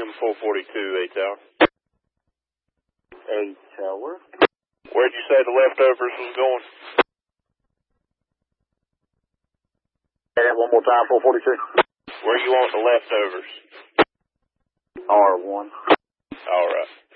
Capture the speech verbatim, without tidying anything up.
Lima four forty-two, eight tower. Eight tower. Where'd you say the leftovers was going? Say that one more time, four forty-two. Where you want the leftovers? R one. All right.